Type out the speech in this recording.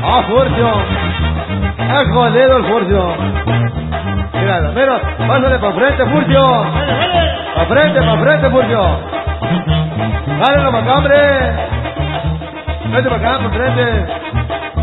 ¡Ah, Furcio! ¡Es jodido el Furcio! Mira, pásale para frente, Furcio. Pa' frente, Furcio. Dale la macambre. Vete para acá, pa' frente.